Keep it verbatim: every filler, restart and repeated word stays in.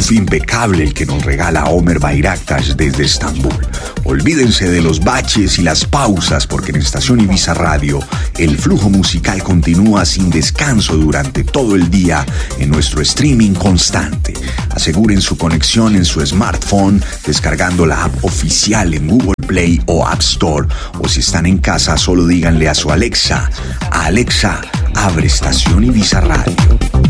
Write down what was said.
groove impecable el que nos regala Omer Bayraktar desde Estambul. Olvídense de los baches y las pausas porque en Estación Ibiza Radio el flujo musical continúa sin descanso durante todo el día en nuestro streaming constante. Aseguren su conexión en su smartphone descargando la app oficial en Google Play o App Store, o si están en casa solo díganle a su Alexa: Alexa, abre Estación Ibiza Radio.